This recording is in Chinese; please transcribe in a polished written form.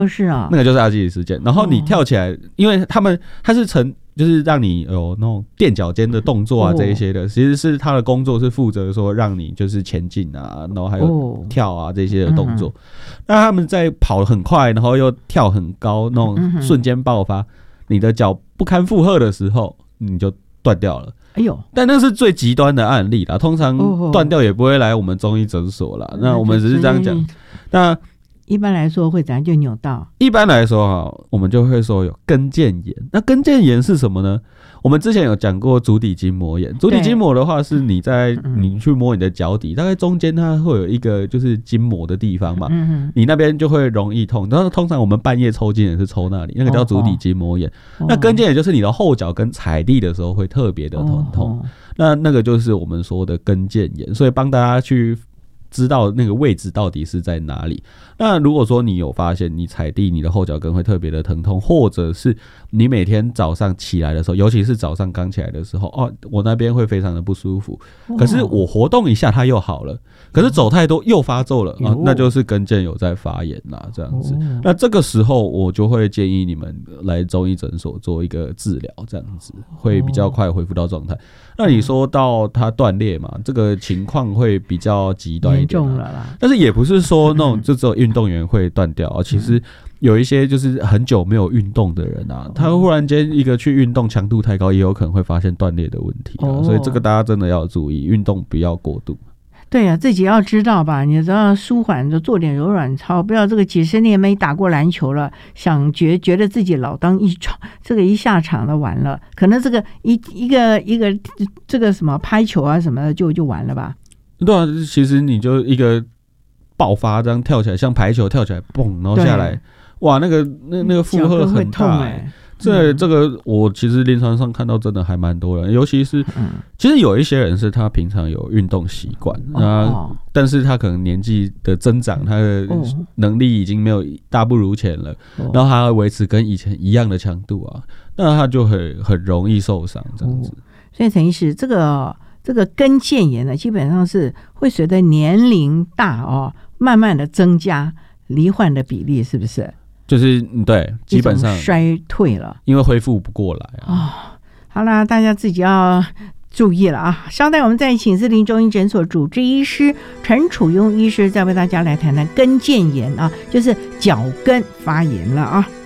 是啊， 那个就是阿基里斯腱。然后你跳起来，因为它是就是让你有那种垫脚尖的动作啊，这一些的，其实是他的工作是负责说让你就是前进啊，然后还有跳啊这些的动作。那他们在跑很快，然后又跳很高，那种瞬间爆发，你的脚不堪负荷的时候，你就断掉了。 哎呦！ 但那是最极端的案例啦，通常断掉也不会来我们中医诊所啦。那我们只是这样讲。那一般来说会怎样就扭到？ 一般来说我们就会说有跟腱炎。那跟腱炎是什么呢？我们之前有讲过足底筋膜炎。足底筋膜的话是你去摸你的脚底，大概中间它会有一个就是筋膜的地方嘛，你那边就会容易痛。然后通常我们半夜抽筋也是抽那里，那个叫足底筋膜炎。那跟腱炎就是你的后脚跟踩地的时候会特别的疼痛，那个就是我们说的跟腱炎。所以帮大家去知道那个位置到底是在哪里。那如果说你有发现你踩地你的后脚跟会特别的疼痛，或者是你每天早上起来的时候，尤其是早上刚起来的时候，我那边会非常的不舒服，可是我活动一下它又好了，可是走太多又发皱了，那就是跟腱有在发炎啦，这样子。那这个时候我就会建议你们来中医诊所做一个治疗，这样子会比较快恢复到状态。那你说到它断裂嘛，这个情况会比较极端一点但是也不是说那种就只有运动员会断掉其实有一些就是很久没有运动的人他忽然间一个去运动强度太高，也有可能会发现断裂的问题所以这个大家真的要注意，运动不要过度。 对啊，自己要知道吧，你只要舒缓的做点柔软操，不要这个几十年没打过篮球了，觉得自己老当益壮，这个一下场了完了，可能这个一个这个什么拍球啊什么的就完了吧。 对啊，其实你就一个爆发这样跳起来，像排球跳起来蹦然后下来，哇，那个负荷很大这个我其实临床上看到真的还蛮多人，尤其是其实有一些人是他平常有运动习惯但是他可能年纪的增长，他的能力已经没有大不如前了然后他会维持跟以前一样的强度那他就很容易受伤这样子所以陈医师，这个跟腱炎呢，基本上是会随着年龄大慢慢的增加罹患的比例，是不是？就是对，基本上衰退了， 因为恢复不过来好啦，大家自己要注意了稍待我们再请士林中医诊所主治医师陈楚庸医师再为大家来谈谈跟腱炎就是脚跟发炎了